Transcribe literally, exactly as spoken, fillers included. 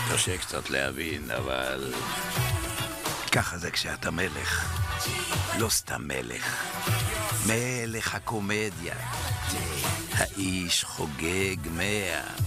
קשה קצת להבין, אבל ככה זה כשאתה מלך. לא סתם מלך. מלך הקומדיה. האיש חוגג מאה.